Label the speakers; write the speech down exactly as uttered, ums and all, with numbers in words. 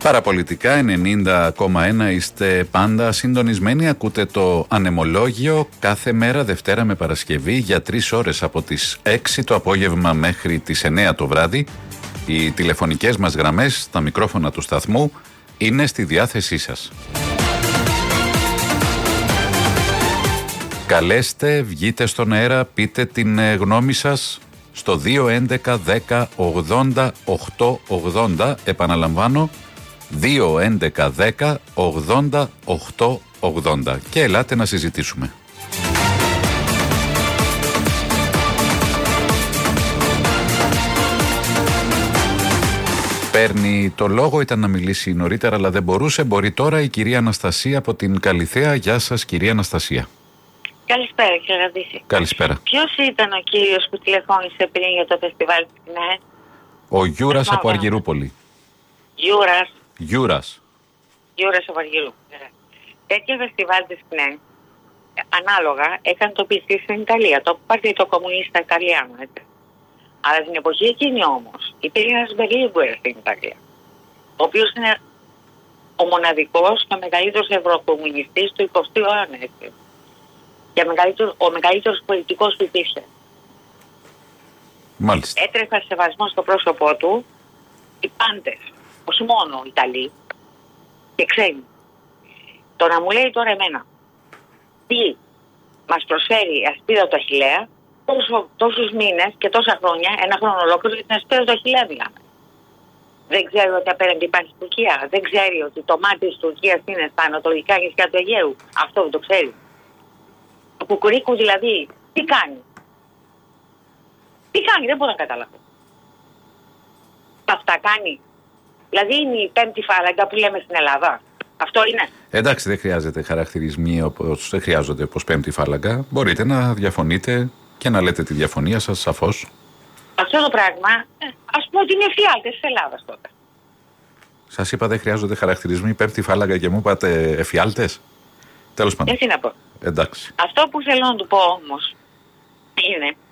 Speaker 1: Παραπολιτικά ενενήντα κόμμα ένα είστε πάντα συντονισμένοι. Ακούτε το Ανεμολόγιο κάθε μέρα Δευτέρα με Παρασκευή για τρεις ώρες από τις έξι το απόγευμα μέχρι τις εννέα το βράδυ. Οι τηλεφωνικές μας γραμμές, τα μικρόφωνα του σταθμού είναι στη διάθεσή σας. Καλέστε, βγείτε στον αέρα, πείτε την γνώμη σας στο δύο έντεκα δέκα ογδόντα οκτώ ογδόντα. Επαναλαμβάνω, δύο έντεκα δέκα ογδόντα οκτώ ογδόντα και ελάτε να συζητήσουμε. Παίρνει το λόγο, ήταν να μιλήσει νωρίτερα αλλά δεν μπορούσε. Μπορεί τώρα η κυρία Αναστασία από την Καλιθέα. Γεια σας κυρία Αναστασία.
Speaker 2: Καλησπέρα κύριε Ραντίση.
Speaker 1: Καλησπέρα.
Speaker 2: Ποιος ήταν ο κύριος που τηλεφώνησε πριν για το φεστιβάλ της ΚΝΕ?
Speaker 1: Ο Γιούρας από Αργυρούπολη.
Speaker 2: Γιούρας.
Speaker 1: Γιούρας.
Speaker 2: Γιούρας από Αργυρούπολη. Τέτοια φεστιβάλ της ΚΝΕ ανάλογα έκανε το πιστή στην Ιταλία, το Παρτίτο Κομμουνίστα Ιταλιάνο, έτσι. Αλλά την εποχή εκείνη όμως υπήρχε ένας Μπερλίνγκουερ στην Ιταλία, ο οποίος είναι ο μοναδικός και ο μεγαλύτερος ευρωκομμουνιστής του εικοστού αιώνα, έτσι. Και μεγαλύτερο, ο μεγαλύτερος πολιτικός που υπήρχε.
Speaker 1: Μάλιστα.
Speaker 2: Έτρεχα σεβασμό στο πρόσωπό του οι πάντες, όχι μόνο οι Ιταλοί και ξένοι. Το να μου λέει τώρα εμένα τι μας προσφέρει η ασπίδα του Αχιλλέα, τόσο, τόσους μήνες και τόσα χρόνια, ένα χρόνο ολόκληρο για την ασπίδα του Αχιλλέα μιλάμε. Δεν ξέρει ότι απέναντι υπάρχει Τουρκία. Δεν ξέρει ότι το μάτι της Τουρκίας είναι στα ανατολικά νησιά του Αιγαίου. Αυτό δεν το ξέρει. Το κουκουρίκου δηλαδή τι κάνει? Τι κάνει, δεν μπορώ να καταλάβω. Αυτά κάνει. Δηλαδή είναι η πέμπτη φάλαγγα που λέμε στην Ελλάδα. Αυτό είναι.
Speaker 1: Εντάξει, δεν χρειάζεται χαρακτηρισμοί όπως δεν χρειάζονται όπως πέμπτη φάλαγγα. Μπορείτε να διαφωνείτε και να λέτε τη διαφωνία σας, σαφώς.
Speaker 2: Αυτό το πράγμα, ας πούμε ότι είναι εφιάλτες της Ελλάδας τότε.
Speaker 1: Σας είπα δεν χρειάζονται χαρακτηρισμοί πέμπτη φάλαγγα και μου είπατε εφιάλτες. Τέλος πάντων.
Speaker 2: Έτσι να πω.
Speaker 1: Εντάξει.
Speaker 2: Αυτό που θέλω να του πω όμως είναι